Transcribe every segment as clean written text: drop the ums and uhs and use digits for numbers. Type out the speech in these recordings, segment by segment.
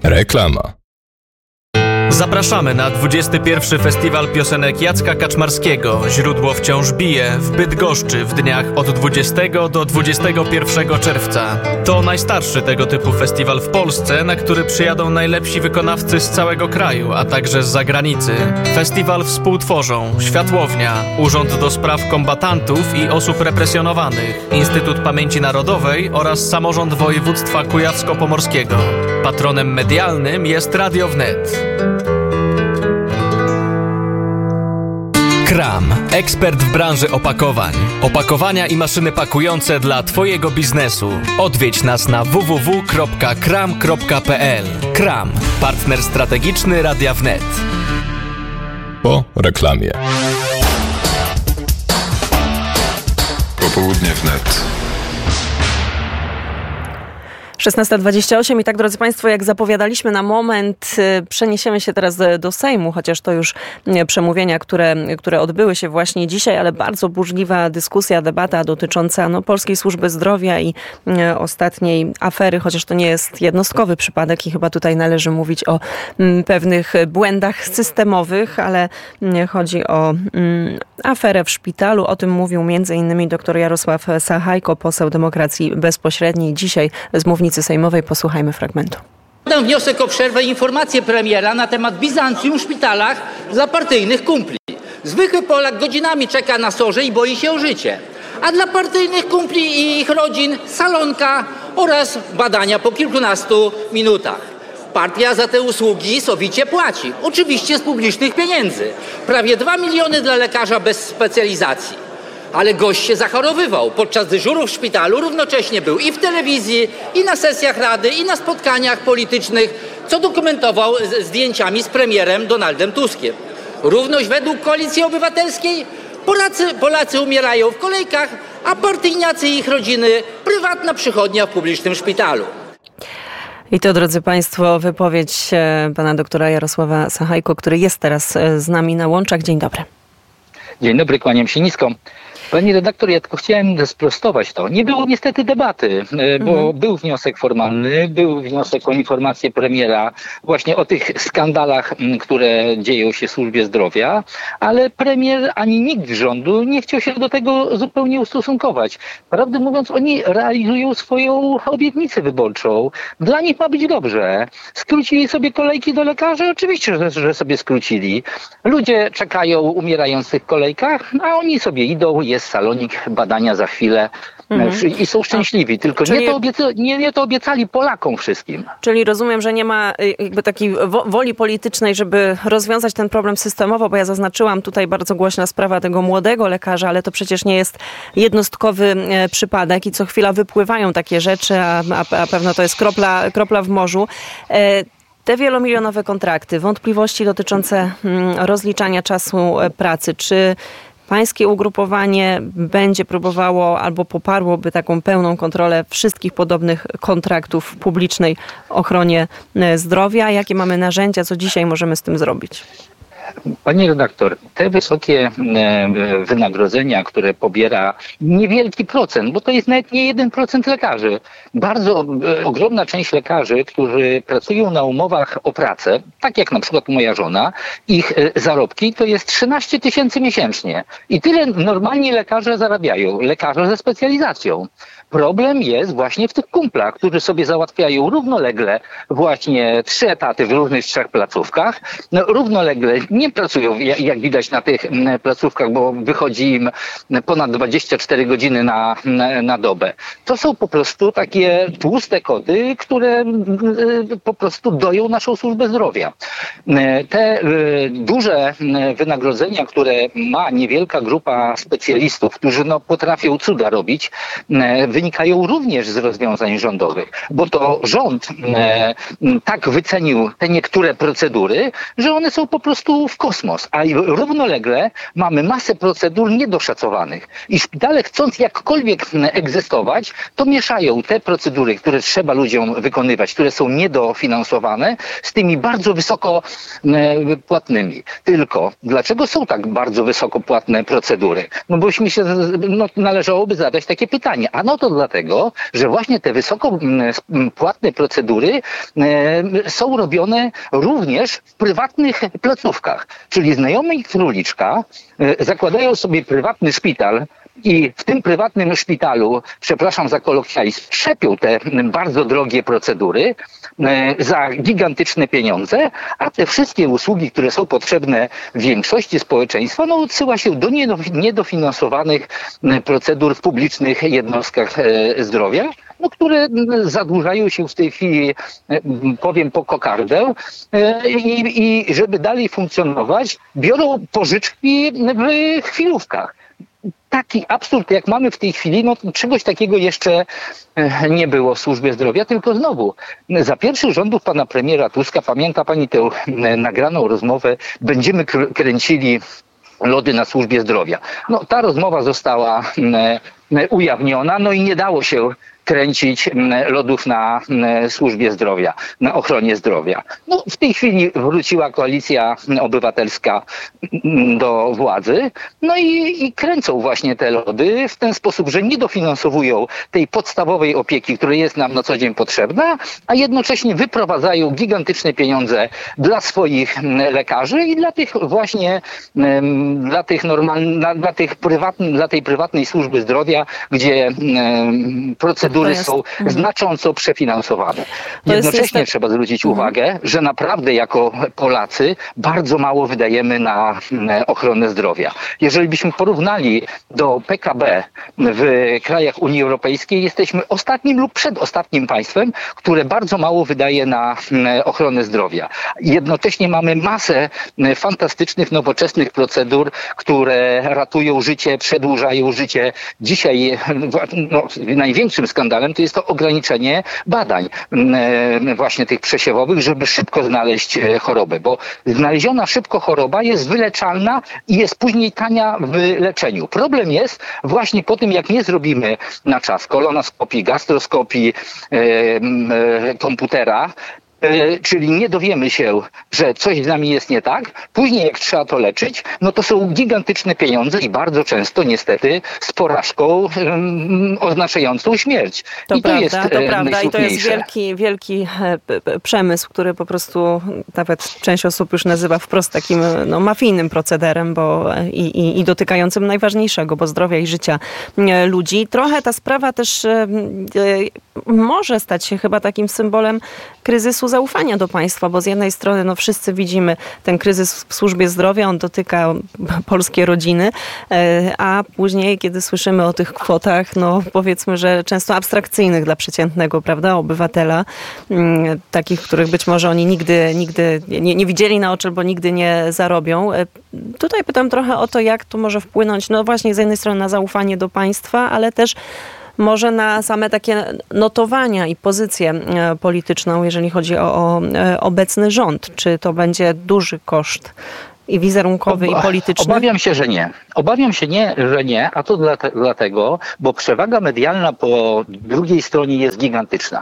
Reklama. Zapraszamy na 21. Festiwal Piosenek Jacka Kaczmarskiego Źródło wciąż bije w Bydgoszczy w dniach od 20 do 21 czerwca. To najstarszy tego typu festiwal w Polsce, na który przyjadą najlepsi wykonawcy z całego kraju, a także z zagranicy. Festiwal współtworzą Światłownia, Urząd do Spraw Kombatantów i Osób Represjonowanych, Instytut Pamięci Narodowej oraz Samorząd Województwa Kujawsko-Pomorskiego. Patronem medialnym jest Radio Wnet. Kram. Ekspert w branży opakowań. Opakowania i maszyny pakujące dla Twojego biznesu. Odwiedź nas na www.kram.pl. Kram. Partner strategiczny Radia Wnet. Po reklamie. Popołudnie Wnet. 16:28 i tak, drodzy Państwo, jak zapowiadaliśmy na moment, przeniesiemy się teraz do Sejmu, chociaż to już przemówienia, które odbyły się właśnie dzisiaj, ale bardzo burzliwa dyskusja, debata dotycząca Polskiej Służby Zdrowia i ostatniej afery, chociaż to nie jest jednostkowy przypadek i chyba tutaj należy mówić o pewnych błędach systemowych, ale chodzi o aferę w szpitalu. O tym mówił m.in. dr Jarosław Sachajko, poseł Demokracji Bezpośredniej. Dzisiaj z mównicy sejmowej posłuchajmy fragmentu. Składam wniosek o przerwę i informację premiera na temat Bizancjum w szpitalach dla partyjnych kumpli. Zwykły Polak godzinami czeka na SOR-ze i boi się o życie. A dla partyjnych kumpli i ich rodzin salonka oraz badania po kilkunastu minutach. Partia za te usługi sowicie płaci. Oczywiście z publicznych pieniędzy. Prawie 2 miliony dla lekarza bez specjalizacji. Ale gość się zachorowywał. Podczas dyżuru w szpitalu równocześnie był i w telewizji, i na sesjach rady, i na spotkaniach politycznych, co dokumentował zdjęciami z premierem Donaldem Tuskiem. Równość według Koalicji Obywatelskiej? Polacy umierają w kolejkach, a partyjniacy i ich rodziny prywatna przychodnia w publicznym szpitalu. I to, drodzy Państwo, wypowiedź pana doktora Jarosława Sachajko, który jest teraz z nami na łączach. Dzień dobry. Dzień dobry, kłaniam się nisko. Pani redaktor, ja tylko chciałem sprostować to. Nie było niestety debaty, bo był wniosek formalny, był wniosek o informację premiera właśnie o tych skandalach, które dzieją się w służbie zdrowia, ale premier ani nikt z rządu nie chciał się do tego zupełnie ustosunkować. Prawdę mówiąc, oni realizują swoją obietnicę wyborczą. Dla nich ma być dobrze. Skrócili sobie kolejki do lekarzy? Oczywiście, że sobie skrócili. Ludzie czekają, umierając w tych kolejkach, a oni sobie idą, jest salonik, badania za chwilę i są szczęśliwi. Tylko nie to obiecali Polakom wszystkim. Czyli rozumiem, że nie ma jakby takiej woli politycznej, żeby rozwiązać ten problem systemowo, bo ja zaznaczyłam tutaj bardzo głośna sprawa tego młodego lekarza, ale to przecież nie jest jednostkowy przypadek i co chwila wypływają takie rzeczy, a pewno to jest kropla w morzu. Te wielomilionowe kontrakty, wątpliwości dotyczące rozliczania czasu pracy, czy pańskie ugrupowanie będzie próbowało albo poparłoby taką pełną kontrolę wszystkich podobnych kontraktów w publicznej ochronie zdrowia? Jakie mamy narzędzia? Co dzisiaj możemy z tym zrobić? Pani redaktor, te wysokie wynagrodzenia, które pobiera niewielki procent, bo to jest nawet nie 1% lekarzy. Bardzo ogromna część lekarzy, którzy pracują na umowach o pracę, tak jak na przykład moja żona, ich zarobki to jest 13 000 miesięcznie. I tyle normalni lekarze zarabiają. Lekarze ze specjalizacją. Problem jest właśnie w tych kumplach, którzy sobie załatwiają równolegle właśnie 3 etaty w różnych 3 placówkach. Równolegle nie pracują, jak widać na tych placówkach, bo wychodzi im ponad 24 godziny na dobę. To są po prostu takie tłuste koty, które po prostu doją naszą służbę zdrowia. Te duże wynagrodzenia, które ma niewielka grupa specjalistów, którzy potrafią cuda robić, wynikają również z rozwiązań rządowych, bo to rząd tak wycenił te niektóre procedury, że one są po prostu w kosmos, a równolegle mamy masę procedur niedoszacowanych i szpitale, chcąc jakkolwiek egzystować, to mieszają te procedury, które trzeba ludziom wykonywać, które są niedofinansowane, z tymi bardzo wysoko płatnymi. Tylko dlaczego są tak bardzo wysoko płatne procedury? No bośmy należałoby zadać takie pytanie. Ano to to dlatego, że właśnie te wysoko płatne procedury są robione również w prywatnych placówkach. Czyli znajomi króliczka zakładają sobie prywatny szpital i w tym prywatnym szpitalu, przepraszam za kolokwializm, trzepią te bardzo drogie procedury za gigantyczne pieniądze, a te wszystkie usługi, które są potrzebne większości społeczeństwa, odsyła się do niedofinansowanych procedur w publicznych jednostkach zdrowia, które zadłużają się w tej chwili, powiem po kokardę, i żeby dalej funkcjonować, biorą pożyczki w chwilówkach. Taki absurd, jak mamy w tej chwili, czegoś takiego jeszcze nie było w służbie zdrowia, tylko znowu za pierwszych rządów pana premiera Tuska, pamięta pani tę nagraną rozmowę, będziemy kręcili lody na służbie zdrowia. Ta rozmowa została ujawniona, i nie dało się kręcić lodów na służbie zdrowia, na ochronie zdrowia. W tej chwili wróciła Koalicja Obywatelska do władzy, i kręcą właśnie te lody w ten sposób, że nie dofinansowują tej podstawowej opieki, która jest nam na co dzień potrzebna, a jednocześnie wyprowadzają gigantyczne pieniądze dla swoich lekarzy i dla tych właśnie, dla tej prywatnej służby zdrowia, gdzie procedury są znacząco przefinansowane. Jednocześnie trzeba zwrócić uwagę, że naprawdę jako Polacy bardzo mało wydajemy na ochronę zdrowia. Jeżeli byśmy porównali do PKB w krajach Unii Europejskiej, jesteśmy ostatnim lub przedostatnim państwem, które bardzo mało wydaje na ochronę zdrowia. Jednocześnie mamy masę fantastycznych, nowoczesnych procedur, które ratują życie, przedłużają życie. Dzisiaj największym skandalem to jest to ograniczenie badań właśnie tych przesiewowych, żeby szybko znaleźć chorobę, bo znaleziona szybko choroba jest wyleczalna i jest później tania w leczeniu. Problem jest właśnie po tym, jak nie zrobimy na czas kolonoskopii, gastroskopii, komputera, czyli nie dowiemy się, że coś z nami jest nie tak. Później jak trzeba to leczyć, to są gigantyczne pieniądze i bardzo często niestety z porażką oznaczającą śmierć. To prawda i to jest wielki przemysł, który po prostu nawet część osób już nazywa wprost takim mafijnym procederem, i dotykającym najważniejszego, bo zdrowia i życia ludzi. Trochę ta sprawa też może stać się chyba takim symbolem kryzysu zaufania do państwa, bo z jednej strony wszyscy widzimy ten kryzys w służbie zdrowia, on dotyka polskie rodziny, a później, kiedy słyszymy o tych kwotach, powiedzmy, że często abstrakcyjnych dla przeciętnego, obywatela, takich, których być może oni nigdy nie widzieli na oczy, bo nigdy nie zarobią. Tutaj pytam trochę o to, jak to może wpłynąć, właśnie z jednej strony na zaufanie do państwa, ale też może na same takie notowania i pozycję polityczną, jeżeli chodzi o obecny rząd. Czy to będzie duży koszt i wizerunkowy, i polityczny? Obawiam się, że nie. Że nie, a to dlatego, bo przewaga medialna po drugiej stronie jest gigantyczna.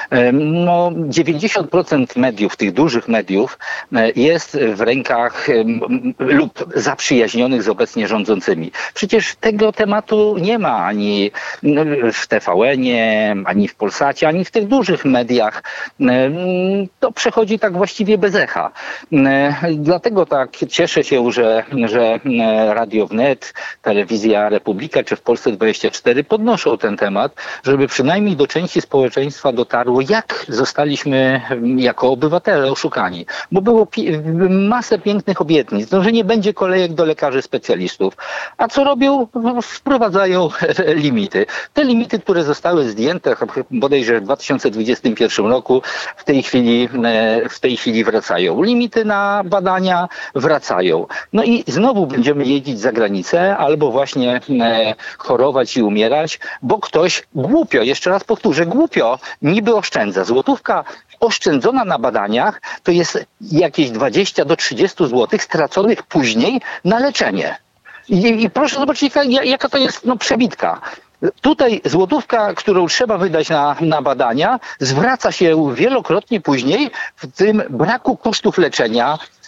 90% mediów, tych dużych mediów, jest w rękach lub zaprzyjaźnionych z obecnie rządzącymi. Przecież tego tematu nie ma ani w TVN-ie, ani w Polsacie, ani w tych dużych mediach. To przechodzi tak właściwie bez echa. Dlatego tak cieszę się, że Radio Wnet, Telewizja Republika czy w Polsce 24 podnoszą ten temat, żeby przynajmniej do części społeczeństwa dotarło, jak zostaliśmy jako obywatele oszukani. Bo było masę pięknych obietnic, że nie będzie kolejek do lekarzy specjalistów. A co robią? Wprowadzają limity. Te limity, które zostały zdjęte bodajże w 2021 roku, w tej chwili wracają. Limity na badania wracają. I znowu będziemy jeździć za granicę albo właśnie chorować i umierać, bo ktoś głupio, jeszcze raz powtórzę, głupio niby oszczędza. Złotówka oszczędzona na badaniach to jest jakieś 20 do 30 zł straconych później na leczenie. I proszę zobaczyć, jaka to jest przebitka. Tutaj złotówka, którą trzeba wydać na badania, zwraca się wielokrotnie później w tym braku kosztów leczenia,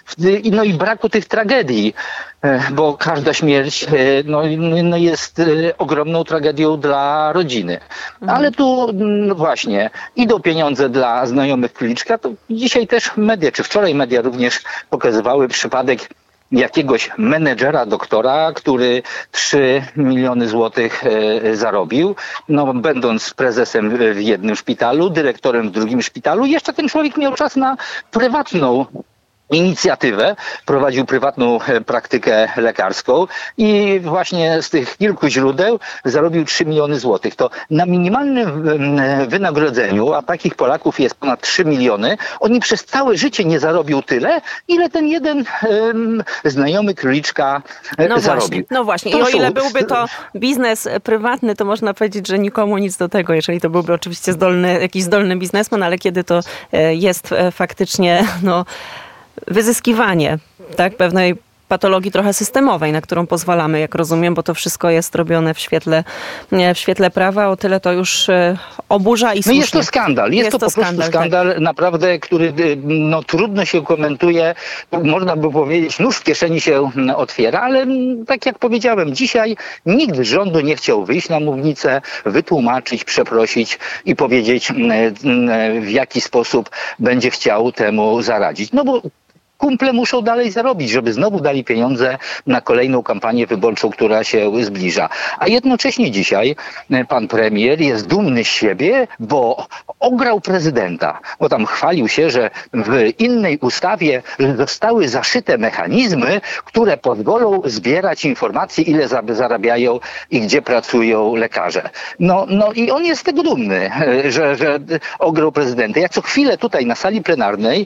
no i braku tych tragedii, bo każda śmierć no jest ogromną tragedią dla rodziny. Ale tu właśnie idą pieniądze dla znajomych Króliczka. To dzisiaj też media, czy wczoraj media również pokazywały przypadek jakiegoś menedżera, doktora, który 3 miliony złotych zarobił, no będąc prezesem w jednym szpitalu, dyrektorem w drugim szpitalu. Jeszcze ten człowiek miał czas na prywatną inicjatywę, prowadził prywatną praktykę lekarską i właśnie z tych kilku źródeł zarobił 3 miliony złotych. To na minimalnym wynagrodzeniu, a takich Polaków jest ponad 3 miliony, oni przez całe życie nie zarobił tyle, ile ten jeden znajomy Króliczka zarobił. No właśnie. I o ile byłby to biznes prywatny, to można powiedzieć, że nikomu nic do tego, jeżeli to byłby oczywiście jakiś zdolny biznesmen, ale kiedy to jest faktycznie wyzyskiwanie, tak, pewnej patologii trochę systemowej, na którą pozwalamy, jak rozumiem, bo to wszystko jest robione w świetle prawa, o tyle to już oburza i słusznie. No jest to skandal. Jest to po prostu skandal, tak. Naprawdę, który trudno się komentuje. Można by powiedzieć, nóż w kieszeni się otwiera, ale tak jak powiedziałem, dzisiaj nikt z rządu nie chciał wyjść na mównicę, wytłumaczyć, przeprosić i powiedzieć, w jaki sposób będzie chciał temu zaradzić. No bo kumple muszą dalej zarobić, żeby znowu dali pieniądze na kolejną kampanię wyborczą, która się zbliża. A jednocześnie dzisiaj pan premier jest dumny z siebie, bo ograł prezydenta. Bo tam chwalił się, że w innej ustawie zostały zaszyte mechanizmy, które pozwolą zbierać informacje, ile zarabiają i gdzie pracują lekarze. No i on jest z tego dumny, że ograł prezydenta. Ja co chwilę tutaj na sali plenarnej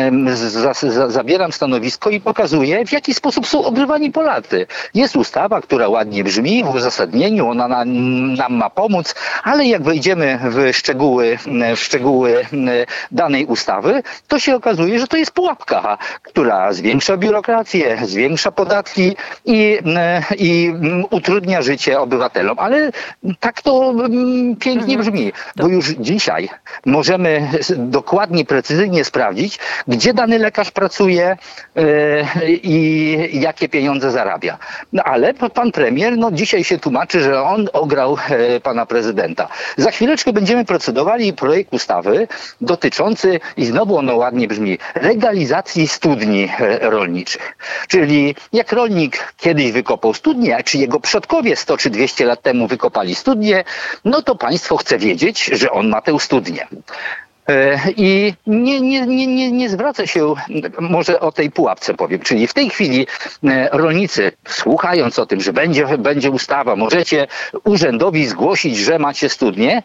zabieram stanowisko i pokazuję, w jaki sposób są ogrywani Polacy. Jest ustawa, która ładnie brzmi w uzasadnieniu, ona nam ma pomóc, ale jak wejdziemy w szczegóły danej ustawy, to się okazuje, że to jest pułapka, która zwiększa biurokrację, zwiększa podatki i utrudnia życie obywatelom. Ale tak to pięknie brzmi, bo już dzisiaj możemy dokładnie, precyzyjnie sprawdzić, gdzie dany lekarz pracuje i jakie pieniądze zarabia. No ale pan premier dzisiaj się tłumaczy, że on ograł pana prezydenta. Za chwileczkę będziemy procedowali projekt ustawy dotyczący, i znowu ono ładnie brzmi, legalizacji studni rolniczych. Czyli jak rolnik kiedyś wykopał studnię, czy jego przodkowie 100 czy 200 lat temu wykopali studnię, no to państwo chce wiedzieć, że on ma tę studnię. I nie zwraca się, może o tej pułapce powiem, czyli w tej chwili rolnicy, słuchając o tym, że będzie ustawa, możecie urzędowi zgłosić, że macie studnię.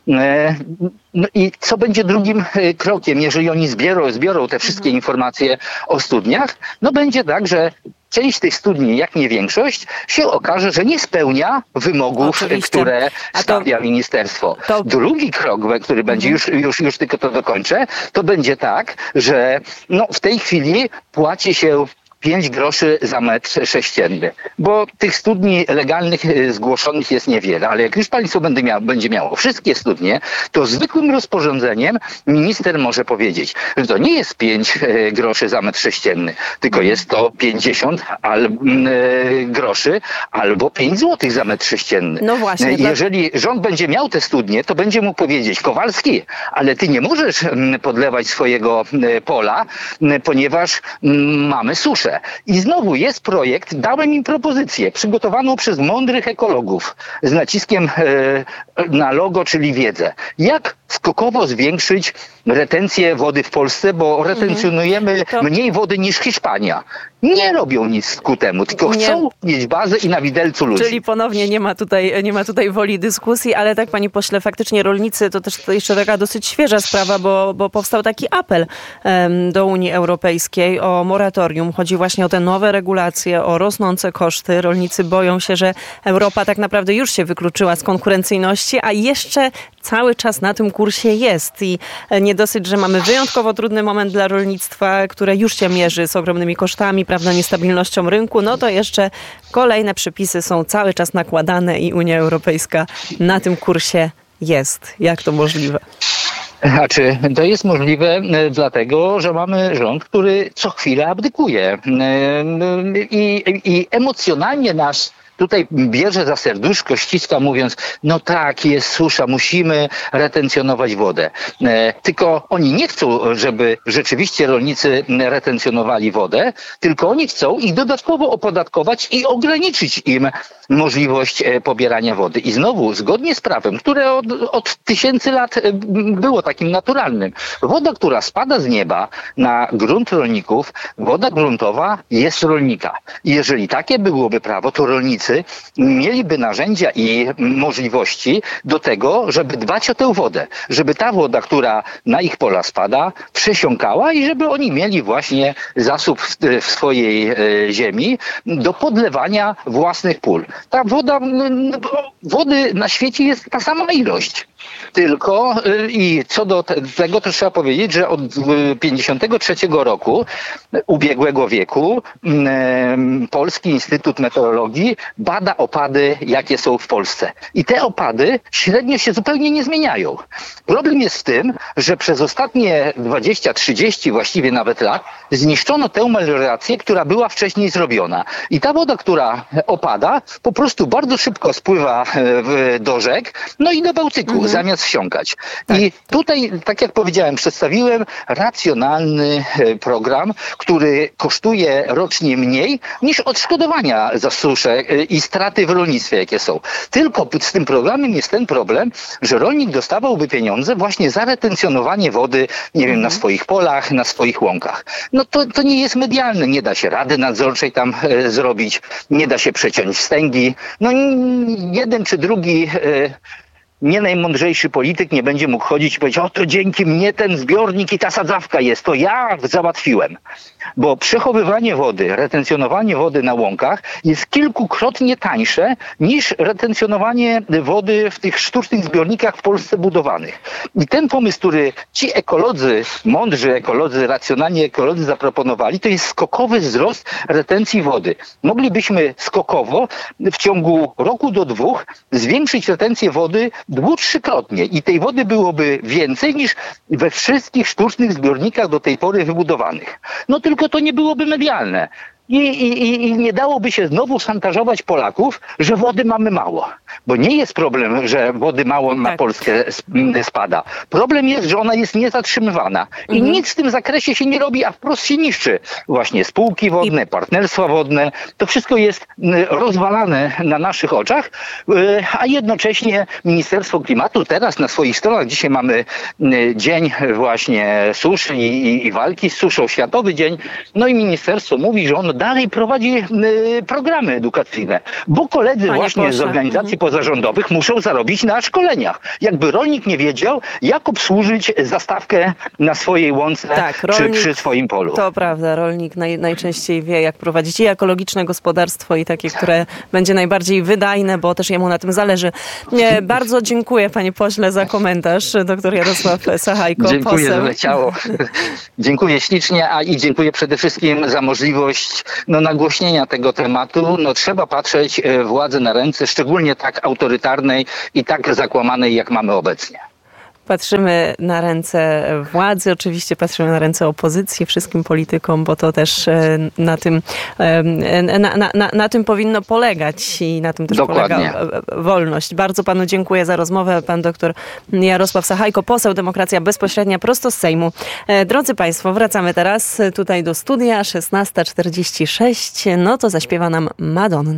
No i co będzie drugim krokiem, jeżeli oni zbiorą te wszystkie informacje o studniach? No będzie tak, że część tych studni, jak nie większość, się okaże, że nie spełnia wymogów, które stawia ministerstwo. Drugi krok, który będzie, już tylko to dokończę, to będzie tak, że w tej chwili płaci się 5 groszy za metr sześcienny, bo tych studni legalnych zgłoszonych jest niewiele, ale jak już państwo będzie miało wszystkie studnie, to zwykłym rozporządzeniem minister może powiedzieć, że to nie jest 5 groszy za metr sześcienny, tylko jest to 50 groszy albo 5 złotych za metr sześcienny. No właśnie. Jeżeli rząd będzie miał te studnie, to będzie mu powiedzieć: Kowalski, ale ty nie możesz podlewać swojego pola, ponieważ mamy suszę. I znowu jest projekt, dałem im propozycję, przygotowaną przez mądrych ekologów z naciskiem na logo, czyli wiedzę. Jak skokowo zwiększyć retencję wody w Polsce, bo retencjonujemy mniej wody niż Hiszpania. Nie robią nic ku temu, tylko chcą mieć bazę i na widelcu ludzi. Czyli ponownie nie ma tutaj woli dyskusji, ale tak, panie pośle, faktycznie rolnicy to też jeszcze taka dosyć świeża sprawa, bo powstał taki apel do Unii Europejskiej o moratorium. Chodzi właśnie o te nowe regulacje, o rosnące koszty. Rolnicy boją się, że Europa tak naprawdę już się wykluczyła z konkurencyjności, a jeszcze cały czas na tym kursie jest. I nie dosyć, że mamy wyjątkowo trudny moment dla rolnictwa, które już się mierzy z ogromnymi kosztami, prawda, niestabilnością rynku, no to jeszcze kolejne przepisy są cały czas nakładane i Unia Europejska na tym kursie jest. Jak to możliwe? Znaczy, to jest możliwe dlatego, że mamy rząd, który co chwilę abdykuje i emocjonalnie nas tutaj bierze za serduszko, ściska, mówiąc, no tak, jest susza, musimy retencjonować wodę. Tylko oni nie chcą, żeby rzeczywiście rolnicy retencjonowali wodę, tylko oni chcą ich dodatkowo opodatkować i ograniczyć im możliwość pobierania wody. I znowu, zgodnie z prawem, które od tysięcy lat było takim naturalnym, woda, która spada z nieba na grunt rolników, woda gruntowa jest rolnika. I jeżeli takie byłoby prawo, to rolnicy mieliby narzędzia i możliwości do tego, żeby dbać o tę wodę. Żeby ta woda, która na ich pola spada, przesiąkała i żeby oni mieli właśnie zasób w swojej ziemi do podlewania własnych pól. Ta woda, wody na świecie jest ta sama ilość. Tylko i co do tego to trzeba powiedzieć, że od 1953 roku ubiegłego wieku Polski Instytut Meteorologii bada opady, jakie są w Polsce. I te opady średnio się zupełnie nie zmieniają. Problem jest w tym, że przez ostatnie 20, 30 właściwie nawet lat zniszczono tę meliorację, która była wcześniej zrobiona. I ta woda, która opada, po prostu bardzo szybko spływa do rzek, no i do Bałtyku, zamiast wsiąkać. Tak. I tutaj, tak jak powiedziałem, przedstawiłem racjonalny program, który kosztuje rocznie mniej niż odszkodowania za suszę i straty w rolnictwie, jakie są. Tylko z tym programem jest ten problem, że rolnik dostawałby pieniądze właśnie za retencjonowanie wody, nie wiem, na swoich polach, na swoich łąkach. No to nie jest medialne, nie da się rady nadzorczej tam zrobić, nie da się przeciąć wstęgi. No jeden czy drugi nie najmądrzejszy polityk nie będzie mógł chodzić i powiedzieć, o to dzięki mnie ten zbiornik i ta sadzawka jest, to ja załatwiłem. Bo przechowywanie wody, retencjonowanie wody na łąkach jest kilkukrotnie tańsze niż retencjonowanie wody w tych sztucznych zbiornikach w Polsce budowanych. I ten pomysł, który ci ekolodzy, mądrzy ekolodzy, racjonalni ekolodzy zaproponowali, to jest skokowy wzrost retencji wody. Moglibyśmy skokowo w ciągu roku do 2 zwiększyć retencję wody 2-3-krotnie i tej wody byłoby więcej niż we wszystkich sztucznych zbiornikach do tej pory wybudowanych. No tylko to nie byłoby medialne. I nie dałoby się znowu szantażować Polaków, że wody mamy mało. Bo nie jest problem, że wody mało na Polskę spada. Problem jest, że ona jest niezatrzymywana. I nic w tym zakresie się nie robi, a wprost się niszczy. Właśnie spółki wodne, partnerstwa wodne. To wszystko jest rozwalane na naszych oczach, a jednocześnie Ministerstwo Klimatu teraz na swoich stronach, dzisiaj mamy dzień właśnie suszy i walki z suszą, Światowy Dzień, no i ministerstwo mówi, że ono dalej prowadzi programy edukacyjne, bo koledzy właśnie z organizacji pozarządowych muszą zarobić na szkoleniach. Jakby rolnik nie wiedział, jak obsłużyć zastawkę na swojej łące czy przy swoim polu. To prawda, rolnik najczęściej wie, jak prowadzić i ekologiczne gospodarstwo i takie, które będzie najbardziej wydajne, bo też jemu na tym zależy. Bardzo dziękuję, panie pośle, za komentarz. Doktor Jarosław Sachajko, dziękuję, poseł. że leciało. Dziękuję ślicznie, i dziękuję przede wszystkim za możliwość nagłośnienia tego tematu. Trzeba patrzeć władzy na ręce, szczególnie tak autorytarnej i tak zakłamanej, jak mamy obecnie. Patrzymy na ręce władzy, oczywiście patrzymy na ręce opozycji, wszystkim politykom, bo to też na tym powinno polegać i na tym też polega wolność. Bardzo panu dziękuję za rozmowę. Pan doktor Jarosław Sachajko, poseł Demokracja Bezpośrednia, prosto z Sejmu. Drodzy państwo, wracamy teraz tutaj do studia, 16:46. No to zaśpiewa nam Madonna.